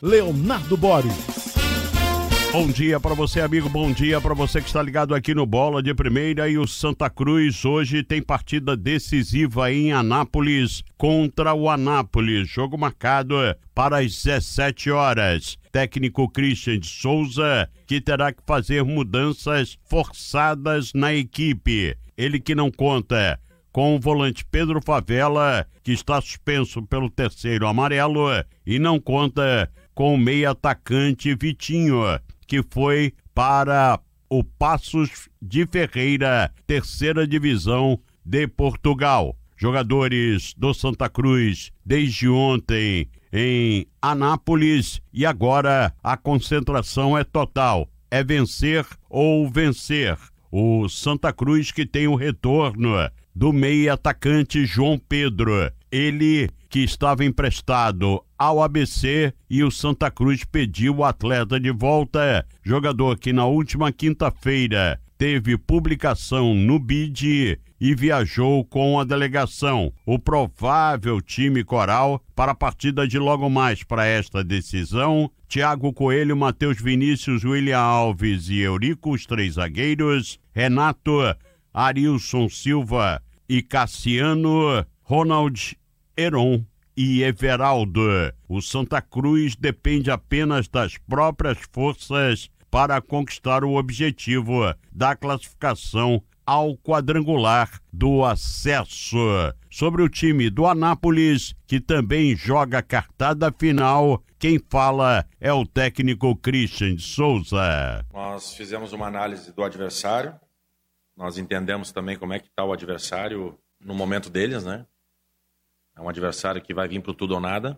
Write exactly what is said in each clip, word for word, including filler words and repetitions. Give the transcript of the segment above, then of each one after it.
Leonardo Boris. Bom dia para você, amigo, bom dia para você que está ligado aqui no Bola de Primeira. E o Santa Cruz hoje tem partida decisiva em Anápolis contra o Anápolis. Jogo marcado para as dezessete horas. Técnico Christian de Souza, que terá que fazer mudanças forçadas na equipe. Ele que não conta com o volante Pedro Favela, que está suspenso pelo terceiro amarelo, e não conta com o meia atacante Vitinho, que foi para o Paços de Ferreira, terceira divisão de Portugal. Jogadores do Santa Cruz desde ontem em Anápolis, e agora a concentração é total. É vencer ou vencer. O Santa Cruz que tem o retorno do meia atacante João Pedro. Ele que estava emprestado ao A B C, e o Santa Cruz pediu o atleta de volta. Jogador que na última quinta-feira teve publicação no B I D e viajou com a delegação. O provável time coral para a partida de logo mais para esta decisão: Thiago Coelho, Matheus Vinícius, William Alves e Eurico, os três zagueiros, Renato, Arilson Silva e Cassiano, Ronald, Heron e Everaldo. O Santa Cruz depende apenas das próprias forças para conquistar o objetivo da classificação ao quadrangular do acesso. Sobre o time do Anápolis, que também joga a cartada final, quem fala é o técnico Christian de Souza. Nós fizemos uma análise do adversário, nós entendemos também como é que está o adversário no momento deles, né? É um adversário que vai vir pro tudo ou nada.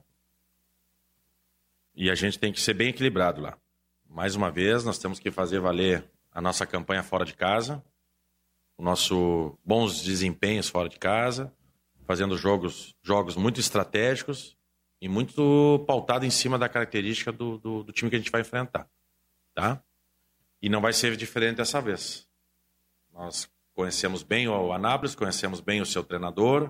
E a gente tem que ser bem equilibrado lá. Mais uma vez, nós temos que fazer valer a nossa campanha fora de casa, o nosso bons desempenhos fora de casa, fazendo jogos, jogos muito estratégicos e muito pautado em cima da característica do, do, do time que a gente vai enfrentar. Tá? E não vai ser diferente dessa vez. Nós conhecemos bem o Anápolis, conhecemos bem o seu treinador,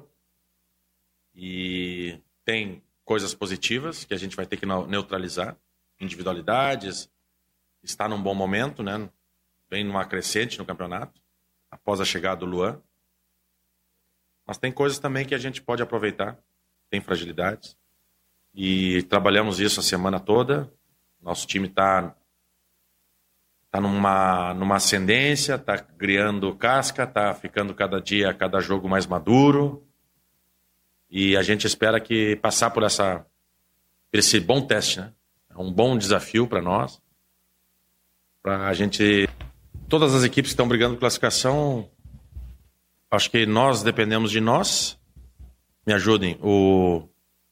e tem coisas positivas que a gente vai ter que neutralizar, individualidades, está num bom momento, né? Vem numa crescente no campeonato, após a chegada do Luan. Mas tem coisas também que a gente pode aproveitar, tem fragilidades, e trabalhamos isso a semana toda. Nosso time está tá numa, numa ascendência, está criando casca, está ficando cada dia, cada jogo mais maduro. E a gente espera que passar por essa, esse bom teste, né? É um bom desafio para nós. Para a gente... Todas as equipes que estão brigando por classificação, acho que nós dependemos de nós. Me ajudem. O...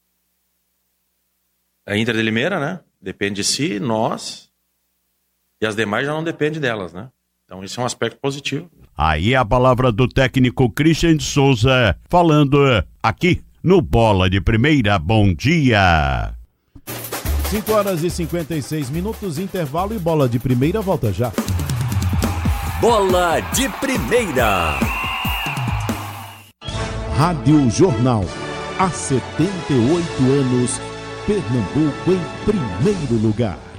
A Inter de Limeira, né? Depende de si, nós. E as demais já não dependem delas, né? Então isso é um aspecto positivo. Aí a palavra do técnico Christian de Souza, falando aqui no Bola de Primeira. Bom dia! cinco horas e cinquenta e seis minutos, intervalo, e Bola de Primeira volta já. Bola de Primeira. Rádio Jornal. Há setenta e oito anos, Pernambuco em primeiro lugar.